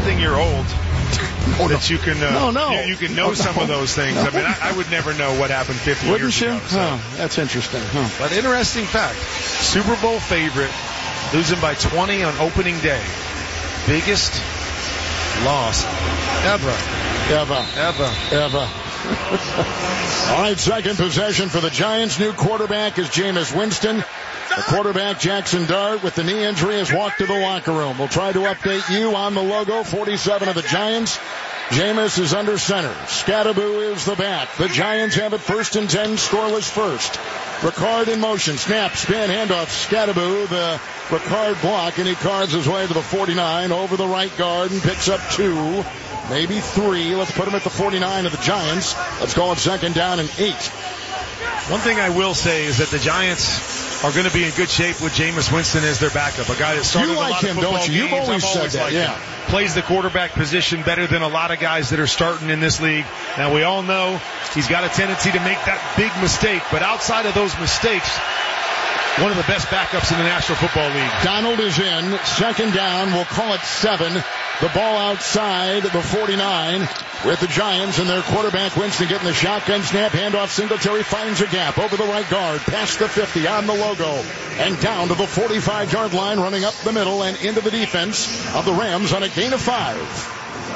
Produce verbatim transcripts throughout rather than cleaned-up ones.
thing you're old. Oh, no. That you can uh, no, no. You, you can know oh, some no. of those things. No. I mean, I, I would never know what happened fifty Wouldn't years you? ago. So. Oh, that's interesting. Huh. But interesting fact: Super Bowl favorite losing by twenty on opening day. Biggest loss ever, ever, ever, ever. All right, second possession for the Giants. New quarterback is Jameis Winston. The quarterback, Jackson Dart, with the knee injury, has walked to the locker room. We'll try to update you on the logo. forty-seven of the Giants. Jameis is under center. Scattaboo is the back. The Giants have it first and ten, scoreless first. Ricard in motion. Snap, spin, handoff. Scattaboo, the Ricard block, and he cards his way to the forty-nine over the right guard and picks up two, maybe three. Let's put him at the forty-nine of the Giants. Let's call it second down and eight. One thing I will say is that the Giants are going to be in good shape with Jameis Winston as their backup. A guy that started you like a lot him, of football don't you? You've games. always I've said always that, liked yeah. him. Plays the quarterback position better than a lot of guys that are starting in this league. Now, we all know he's got a tendency to make that big mistake, but outside of those mistakes, one of the best backups in the National Football League. Donald is in. Second down. We'll call it seven. The ball outside the forty-nine with the Giants and their quarterback Winston getting the shotgun snap. Handoff. Singletary finds a gap over the right guard. Past the fifty on the logo. And down to the forty-five-yard line, running up the middle and into the defense of the Rams on a gain of five.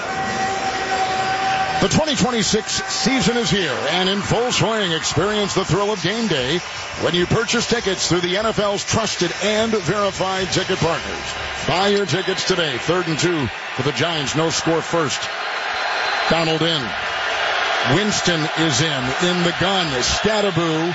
The twenty twenty-six season is here and in full swing. Experience the thrill of game day when you purchase tickets through the N F L's trusted and verified ticket partners. Buy your tickets today. Third and two for the Giants. No score first. Donald in. Winston is in. In the gun. Scattaboo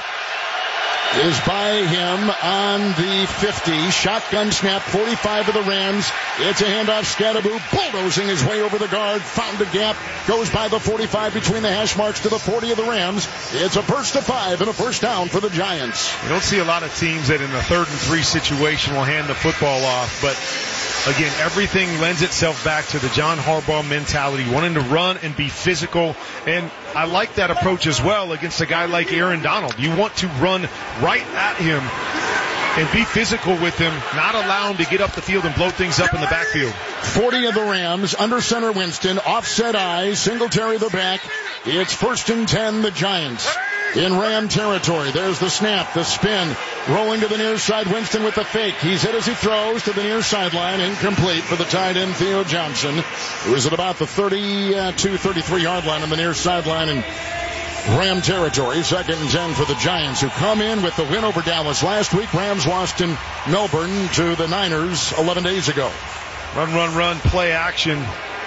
is by him on the fifty. Shotgun snap, forty-five of the Rams. It's a handoff. Scattaboo bulldozing his way over the guard. Found a gap. Goes by the forty-five between the hash marks to the forty of the Rams. It's a first to five and a first down for the Giants. You don't see a lot of teams that in the third and three situation will hand the football off, but again, everything lends itself back to the John Harbaugh mentality, wanting to run and be physical. And I like that approach as well against a guy like Aaron Donald. You want to run right at him and be physical with him, not allow him to get up the field and blow things up in the backfield. forty of the Rams, under center Winston, offset eyes, Singletary the back. It's first and ten, the Giants. In Ram territory, there's the snap, the spin, rolling to the near side, Winston with the fake. He's hit as he throws to the near sideline, incomplete for the tight end Theo Johnson, who is at about the thirty-two, thirty-three-yard line on the near sideline in Ram territory. Second and ten for the Giants, who come in with the win over Dallas last week. Rams lost in Melbourne to the Niners eleven days ago. Run, run, run, play action.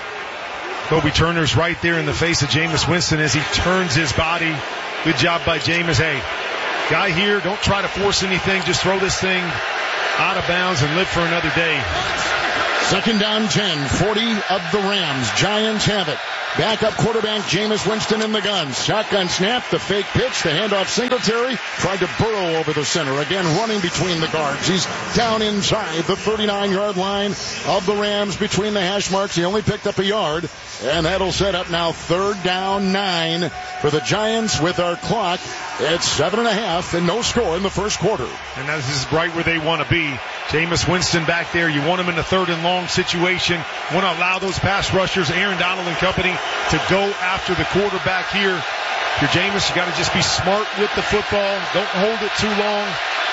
Kobe Turner's right there in the face of Jameis Winston as he turns his body. Good job by Jameis. Hey, guy here, don't try to force anything. Just throw this thing out of bounds and live for another day. Second down ten, forty of the Rams. Giants have it. Backup quarterback Jameis Winston in the gun. Shotgun snap, the fake pitch, the handoff Singletary. Tried to burrow over the center. Again, running between the guards. He's down inside the thirty-nine-yard line of the Rams between the hash marks. He only picked up a yard. And that'll set up now third down nine for the Giants with our clock. It's seven and a half and no score in the first quarter. And this is right where they want to be. Jameis Winston back there. You want him in a third and long situation. You want to allow those pass rushers, Aaron Donald and company, to go after the quarterback here. If you're Jameis, you got to just be smart with the football. Don't hold it too long.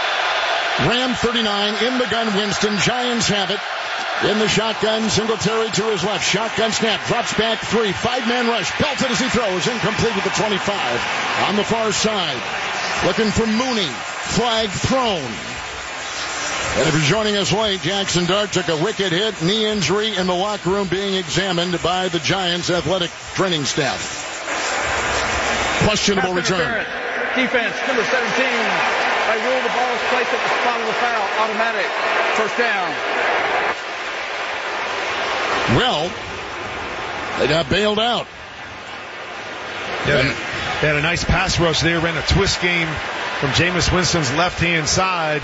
Ram thirty-nine in the gun. Winston. Giants have it. In the shotgun, Singletary to his left. Shotgun snap, drops back three. Five-man rush, belted as he throws. Incomplete at the twenty-five. On the far side, looking for Mooney. Flag thrown. And if you're joining us late, Jackson Dart took a wicked hit, knee injury in the locker room being examined by the Giants athletic training staff. Questionable return. Defense, number seventeen. By rule, the ball is placed at the spot of the foul. Automatic. First down. Well, they got bailed out. Yeah, they had a nice pass rush there. Ran a twist game from Jameis Winston's left-hand side.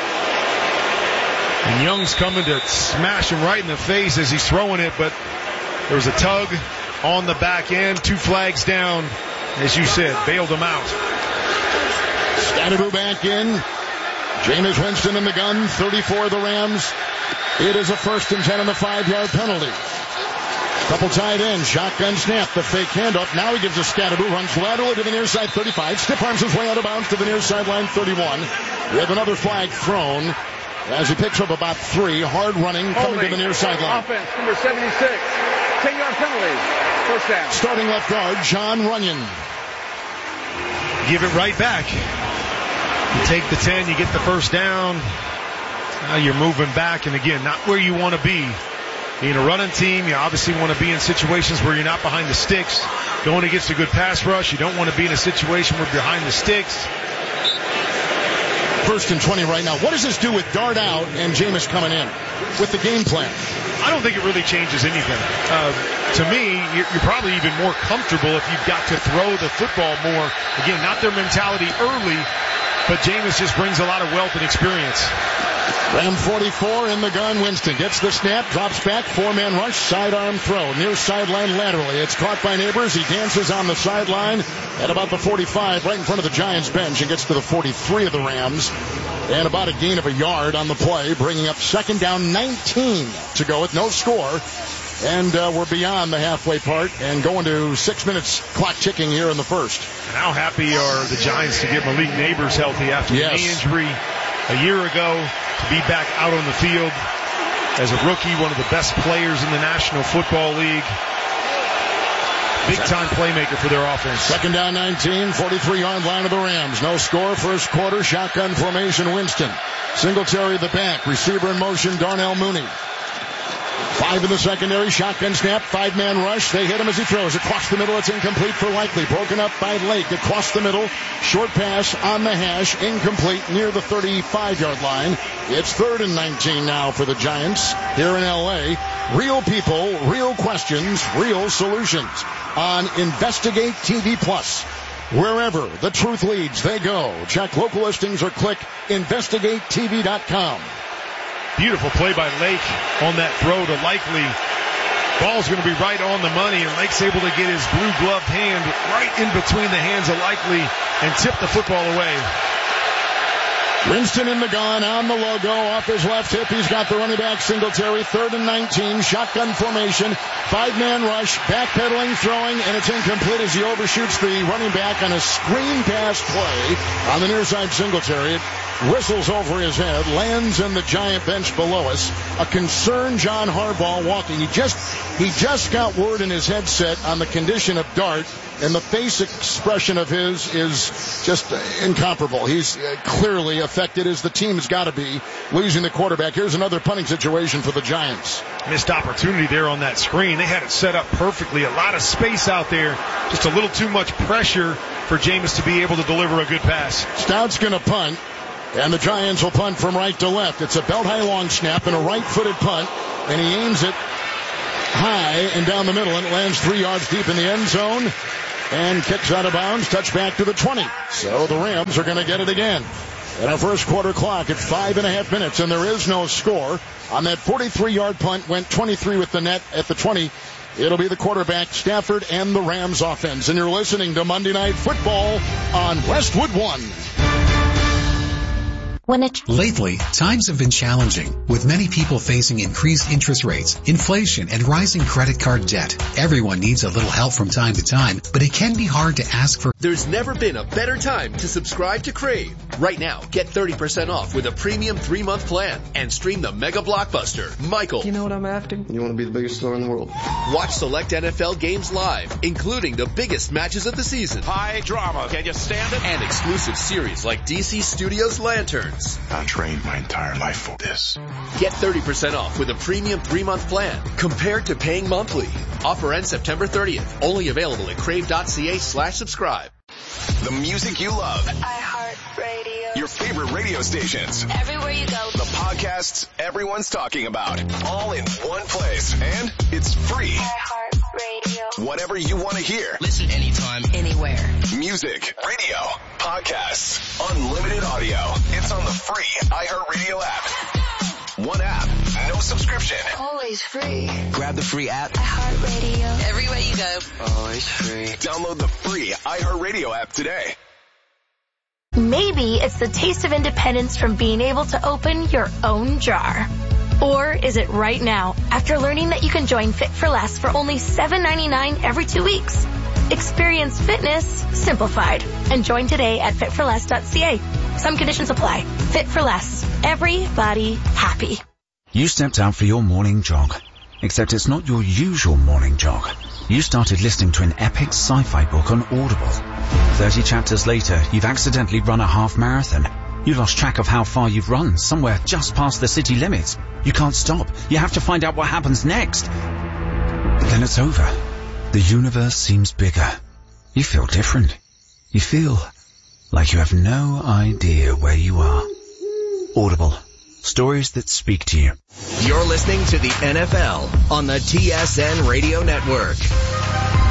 And Young's coming to smash him right in the face as he's throwing it, but there was a tug on the back end. Two flags down, as you said, bailed him out. Scattaboo back in. Jameis Winston in the gun. thirty-four of the Rams. It is a first and ten on the five-yard penalty. Couple tight ends, shotgun snap, the fake handoff. Now he gives a scatterboo, runs laterally to the near side thirty-five, stiff arms his way out of bounds to the near sideline thirty-one. We have another flag thrown as he picks up about three. Hard running coming to the near sideline. Offense, number seventy-six. ten-yard penalty. First down. Starting left guard, John Runyon. Give it right back. You take the ten, you get the first down. Now you're moving back, and again, not where you want to be. Being a running team, you obviously want to be in situations where you're not behind the sticks. Going against a good pass rush, you don't want to be in a situation where you're behind the sticks. First and twenty right now. What does this do with Dart out and Jameis coming in with the game plan? I don't think it really changes anything. Uh, to me, you're, you're probably even more comfortable if you've got to throw the football more. Again, not their mentality early, but Jameis just brings a lot of wealth and experience. Ram forty-four in the gun. Winston gets the snap, drops back, four-man rush, sidearm throw, near sideline laterally. It's caught by Neighbors. He dances on the sideline at about the forty-five, right in front of the Giants bench, and gets to the forty-three of the Rams. And about a gain of a yard on the play, bringing up second down, nineteen to go with no score. And uh, we're beyond the halfway part and going to six minutes clock ticking here in the first. And how happy are the Giants to get Malik Neighbors healthy after yes. the knee injury a year ago, to be back out on the field as a rookie, one of the best players in the National Football League. Big-time playmaker for their offense. Second down, nineteen, forty-three-yard line of the Rams. No score, first quarter, shotgun formation, Winston. Singletary the back, receiver in motion, Darnell Mooney. Five in the secondary, shotgun snap, five-man rush. They hit him as he throws. Across the middle, it's incomplete for Likely. Broken up by Lake. Across the middle, short pass on the hash, incomplete near the thirty-five-yard line. It's third and nineteen now for the Giants here in L A. Real people, real questions, real solutions on Investigate T V Plus. Wherever the truth leads, they go. Check local listings or click investigate T V dot com. Beautiful play by Lake on that throw to Likely. Ball's going to be right on the money, and Lake's able to get his blue-gloved hand right in between the hands of Likely and tip the football away. Winston in the gun, on the logo, off his left hip. He's got the running back, Singletary, third and nineteen, shotgun formation, five-man rush, backpedaling, throwing, and it's incomplete as he overshoots the running back on a screen pass play on the near side. Singletary. It whistles over his head, lands in the Giant bench below us. A concerned John Harbaugh walking. He just, he just got word in his headset on the condition of Dart, and the face expression of his is just incomparable. He's clearly affected, as the team has got to be, losing the quarterback. Here's another punting situation for the Giants. Missed opportunity there on that screen. They had it set up perfectly. A lot of space out there. Just a little too much pressure for Jameis to be able to deliver a good pass. Stout's going to punt. And the Giants will punt from right to left. It's a belt-high long snap and a right-footed punt. And he aims it high and down the middle, and it lands three yards deep in the end zone. And kicks out of bounds, touchback to the twenty. So the Rams are going to get it again. And our first quarter clock at five and a half minutes, and there is no score. On that forty-three-yard punt, went twenty-three with the net at the twenty. It'll be the quarterback, Stafford, and the Rams offense. And you're listening to Monday Night Football on Westwood One. When it Lately, times have been challenging, with many people facing increased interest rates, inflation, and rising credit card debt. Everyone needs a little help from time to time, but it can be hard to ask for. There's never been a better time to subscribe to Crave. Right now, get thirty percent off with a premium three-month plan and stream the mega blockbuster, Michael. You know what I'm after? You want to be the biggest star in the world. Watch select N F L games live, including the biggest matches of the season. High drama. Can you stand it? And exclusive series like D C Studios Lanterns. I trained my entire life for this. Get thirty percent off with a premium three-month plan compared to paying monthly. Offer ends September thirtieth. Only available at crave.ca slash subscribe. The music you love. iHeartRadio. Your favorite radio stations. Everywhere you go. The podcasts everyone's talking about. All in one place. And it's free. iHeartRadio. Whatever you want to hear. Listen anytime, anywhere. Music, radio, podcasts, unlimited audio. It's on the free iHeartRadio app. One app, no subscription. Always free. Grab the free app. iHeartRadio. Everywhere you go. Always free. Download the free iHeartRadio app today. Maybe it's the taste of independence from being able to open your own jar. Or is it right now after learning that you can join Fit for Less for only seven ninety-nine every two weeks? Experience fitness simplified and join today at fit for less dot c a. Some conditions apply. Fit for Less. Everybody happy. You stepped out for your morning jog, except it's not your usual morning jog. You started listening to an epic sci-fi book on Audible. Thirty chapters later, you've accidentally run a half marathon. You lost track of how far you've run, somewhere just past the city limits. You can't stop. You have to find out what happens next. Then it's over. The universe seems bigger. You feel different. You feel like you have no idea where you are. Audible. Stories that speak to you. You're listening to the N F L on the T S N Radio Network.